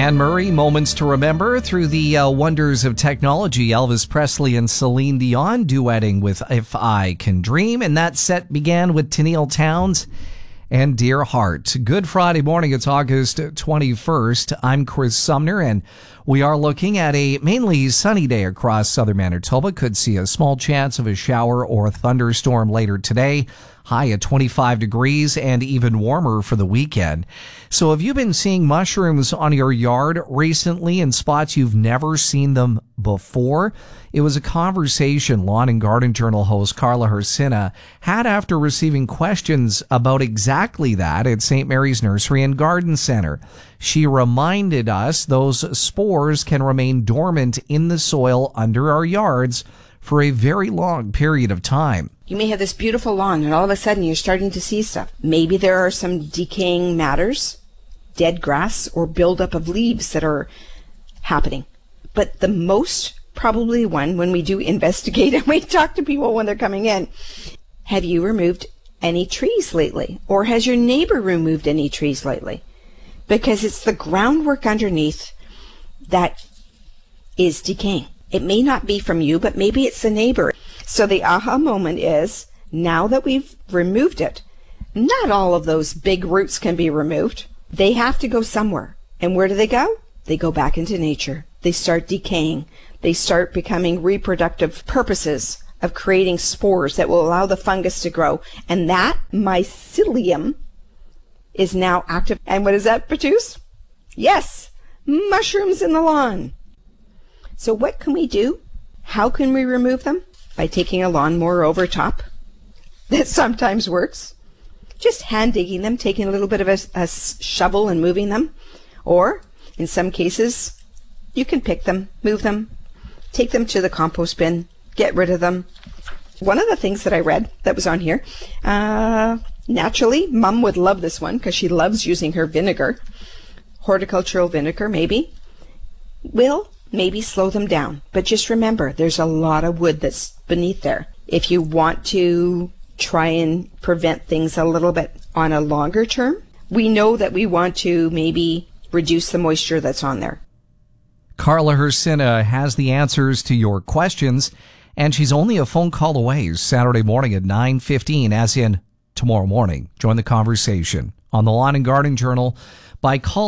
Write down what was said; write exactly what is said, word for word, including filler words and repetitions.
Anne Murray, Moments to Remember. Through the uh, wonders of technology, Elvis Presley and Celine Dion duetting with If I Can Dream. And that set began with Tenille Townes and Dear Heart. Good Friday morning. It's August twenty-first. I'm Chris Sumner, and we are looking at a mainly sunny day across southern Manitoba. Could see a small chance of a shower or thunderstorm later today. High at twenty-five degrees and even warmer for the weekend. So have you been seeing mushrooms on your yard recently in spots you've never seen them before? It was a conversation Lawn and Garden Journal host Carla Hersina had after receiving questions about exactly that at Saint Mary's Nursery and Garden Center. She reminded us those spores can remain dormant in the soil under our yards for a very long period of time. You may have this beautiful lawn and all of a sudden you're starting to see stuff. Maybe there are some decaying matters, dead grass, or buildup of leaves that are happening. But the most probably one, when we do investigate and we talk to people when they're coming in, have you removed any trees lately? Or has your neighbor removed any trees lately? Because it's the groundwork underneath that is decaying. It may not be from you, but maybe it's the neighbor. So the aha moment is, now that we've removed it, not all of those big roots can be removed. They have to go somewhere. And where do they go? They go back into nature. They start decaying. They start becoming reproductive purposes of creating spores that will allow the fungus to grow. And that mycelium is now active. And what does that produce? Yes, mushrooms in the lawn. So what can we do? How can we remove them? By taking a lawnmower over top. That sometimes works. Just hand digging them, taking a little bit of a, a shovel and moving them. Or, in some cases, you can pick them, move them, take them to the compost bin, get rid of them. One of the things that I read that was on here, uh, naturally, Mom would love this one because she loves using her vinegar, horticultural vinegar maybe, will maybe slow them down. But just remember, there's a lot of wood that's beneath there. If you want to try and prevent things a little bit on a longer term, we know that we want to maybe reduce the moisture that's on there. Carla Hersina has the answers to your questions, and she's only a phone call away Saturday morning at nine fifteen, as in tomorrow morning. Join the conversation on the Lawn and Garden Journal by calling